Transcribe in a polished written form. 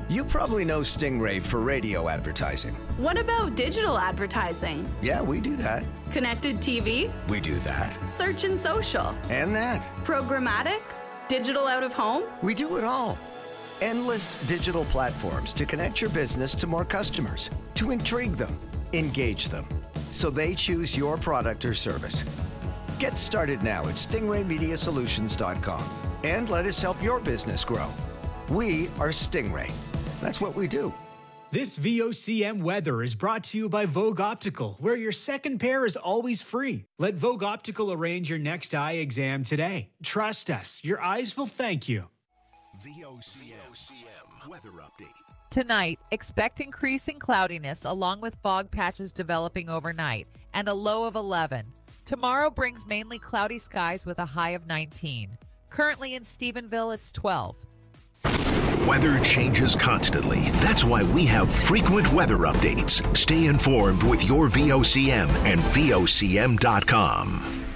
You probably know Stingray for radio advertising. What about digital advertising? Yeah, we do that. Connected TV? We do that. Search and social? And that. Programmatic? Digital out of home? We do it all. Endless digital platforms to connect your business to more customers, to intrigue them, engage them, so they choose your product or service. Get started now at stingraymediasolutions.com and let us help your business grow. We are Stingray. That's what we do. This VOCM weather is brought to you by Vogue Optical, where your second pair is always free. Let Vogue Optical arrange your next eye exam today. Trust us, your eyes will thank you. VOCM weather update. Tonight, expect increasing cloudiness along with fog patches developing overnight and a low of 11. Tomorrow brings mainly cloudy skies with a high of 19. Currently in Stephenville, it's 12. Weather changes constantly. That's why we have frequent weather updates. Stay informed with your VOCM and VOCM.com.